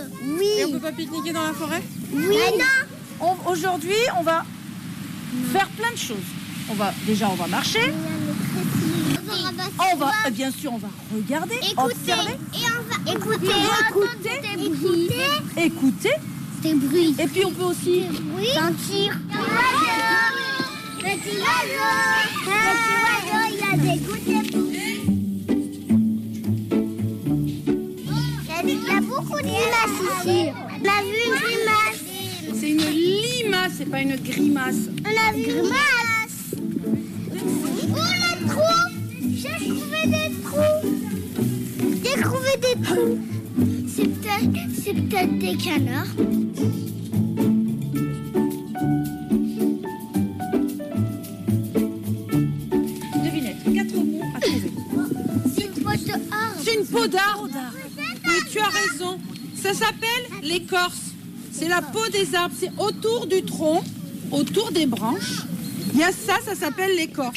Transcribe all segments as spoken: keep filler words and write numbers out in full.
Oui. Et on peut pas pique-niquer dans la forêt? Oui. Mais non. On, aujourd'hui, on va faire plein de choses. On va déjà, on va marcher. On va, euh, bien sûr, on va regarder, Écouter. observer, Et on va écouter, écouter, écouter, écouter. des bruits. Et puis on peut aussi Oui. Sentir. Petit oiseau, petit oiseau, il a des goûters. Il y a beaucoup de limaces ici. On a vu une grimace. C'est une limace, c'est pas une grimace. On a vu une grimace. Oh, le trou. J'ai trouvé des trous. J'ai trouvé des trous. C'est peut-être, c'est peut-être des canards. devinette, quatre mots à trouver. C'est une poche de arbre. C'est une peau d'arbre. Oui, tu as raison. Ça s'appelle l'écorce. C'est la peau des arbres. C'est autour du tronc, autour des branches. Il y a ça, ça s'appelle l'écorce.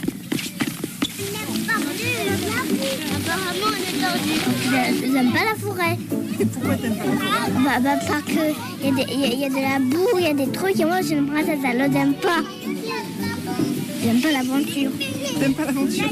Apparemment, on est tordu. J'aime pas la forêt. Pourquoi t'aimes pas la forêt? Bah, bah parce qu'il y, a des- y, a- y a de la boue, il y a des trucs, et moi, je ne princesse, alors j'aime pas. J'aime pas l'aventure. T'aimes pas l'aventure?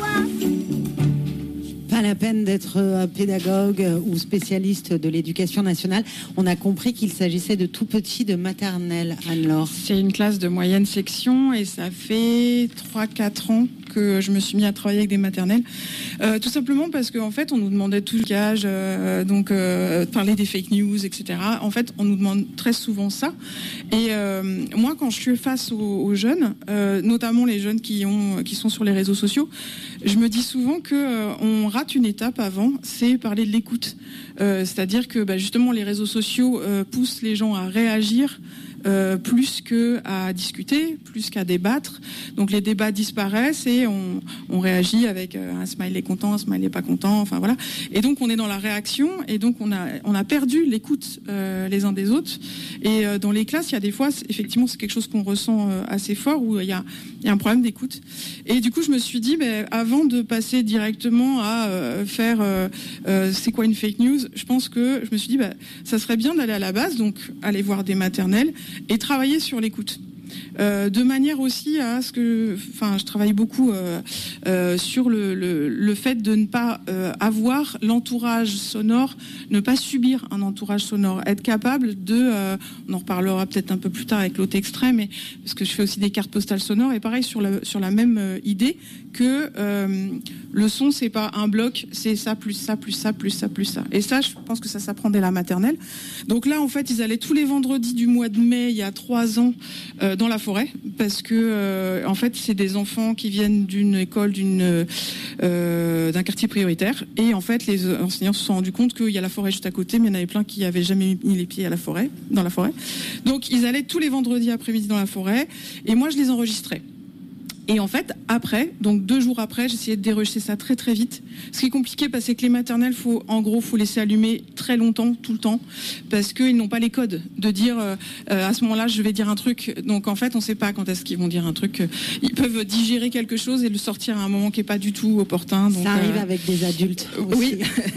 Pas la peine d'être euh, pédagogue ou spécialiste de l'éducation nationale. On a compris qu'il s'agissait de tout petits de maternelle, Anne-Laure. C'est une classe de moyenne section et ça fait trois quatre ans que je me suis mis à travailler avec des maternelles. Euh, tout simplement parce qu'en fait, on nous demandait tout le gage, euh, donc euh, parler des fake news, et cetera. En fait, on nous demande très souvent ça. Et euh, moi, quand je suis face aux, aux jeunes, euh, notamment les jeunes qui, ont, qui sont sur les réseaux sociaux, je me dis souvent que euh, on rate une étape avant, c'est parler de l'écoute. Euh, c'est-à-dire que bah, justement, les réseaux sociaux euh, poussent les gens à réagir Euh, plus que à discuter, plus qu'à débattre. Donc les débats disparaissent et on, on réagit avec euh, un smiley content, un smiley pas content, enfin voilà. Et donc on est dans la réaction et donc on a on a perdu l'écoute euh, les uns des autres. Et euh, dans les classes, il y a des fois, c'est, effectivement, c'est quelque chose qu'on ressent euh, assez fort où il y a il y a un problème d'écoute. Et du coup, je me suis dit, ben, avant de passer directement à euh, faire euh, euh, c'est quoi une fake news, je pense que je me suis dit, ben, ça serait bien d'aller à la base, donc aller voir des maternelles et travailler sur l'écoute. Euh, de manière aussi à ce que, enfin, je travaille beaucoup euh, euh, sur le, le, le fait de ne pas euh, avoir l'entourage sonore, ne pas subir un entourage sonore, être capable de, euh, on en reparlera peut-être un peu plus tard avec l'autre extrait, mais parce que je fais aussi des cartes postales sonores et pareil sur la sur la même euh, idée que euh, le son c'est pas un bloc, c'est ça plus ça plus ça plus ça plus ça. Et ça, je pense que ça s'apprend dès la maternelle. Donc là, en fait, ils allaient tous les vendredis du mois de mai il y a trois ans euh, dans la forêt parce que euh, en fait c'est des enfants qui viennent d'une école d'une euh, d'un quartier prioritaire et en fait les enseignants se sont rendus compte qu'il y a la forêt juste à côté mais il y en avait plein qui avaient jamais mis les pieds à la forêt dans la forêt. Donc ils allaient tous les vendredis après-midi dans la forêt et moi je les enregistrais. Et en fait, après, donc deux jours après, j'essayais de dérocher ça très très vite. Ce qui est compliqué, parce que les maternelles, faut, en gros, faut laisser allumer très longtemps, tout le temps, parce qu'ils n'ont pas les codes de dire euh, à ce moment-là, je vais dire un truc. Donc en fait, on ne sait pas quand est-ce qu'ils vont dire un truc. Ils peuvent digérer quelque chose et le sortir à un moment qui est pas du tout opportun. Donc, ça arrive euh, avec des adultes. Aussi. Oui.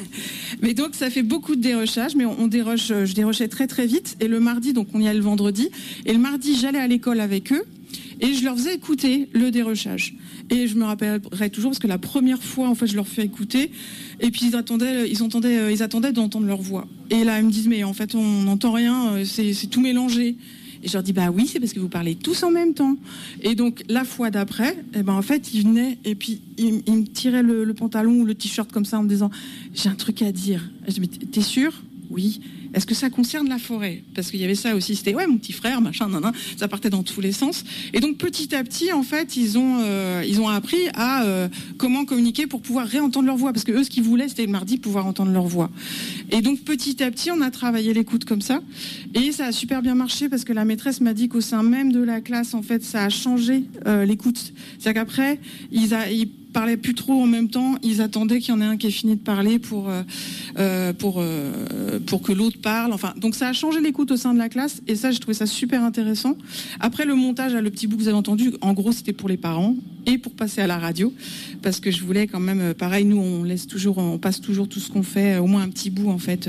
Mais donc ça fait beaucoup de dérochage, mais on, on déroche, je dérochais très très vite. Et le mardi, donc on y allait le vendredi. Et le mardi, j'allais à l'école avec eux. Et je leur faisais écouter le dérochage. Et je me rappellerai toujours parce que la première fois, en fait, je leur fais écouter. Et puis ils attendaient, ils entendaient, ils attendaient d'entendre leur voix. Et là, ils me disent mais en fait, on n'entend rien, c'est, c'est tout mélangé. Et je leur dis bah oui, c'est parce que vous parlez tous en même temps. Et donc la fois d'après, eh ben en fait, ils venaient et puis ils, ils me tiraient le, le pantalon ou le t-shirt comme ça en me disant j'ai un truc à dire. Et je dis mais t'es sûr? Oui. Est-ce que ça concerne la forêt? Parce qu'il y avait ça aussi, c'était ouais mon petit frère, machin, nan, nan. Ça partait dans tous les sens. Et donc petit à petit, en fait, ils ont euh, ils ont appris à euh, comment communiquer pour pouvoir réentendre leur voix, parce que eux, ce qu'ils voulaient, c'était le mardi pouvoir entendre leur voix. Et donc petit à petit, on a travaillé l'écoute comme ça, et ça a super bien marché parce que la maîtresse m'a dit qu'au sein même de la classe, en fait, ça a changé euh, l'écoute. C'est-à-dire qu'après, ils, a, ils parlaient plus trop en même temps, ils attendaient qu'il y en ait un qui ait fini de parler pour euh, pour euh, pour que l'autre parle. Enfin, donc ça a changé l'écoute au sein de la classe et ça, j'ai trouvé ça super intéressant. Après le montage, le petit bout que vous avez entendu, en gros, c'était pour les parents et pour passer à la radio, parce que je voulais quand même, pareil, nous on laisse toujours, on passe toujours tout ce qu'on fait, au moins un petit bout en fait.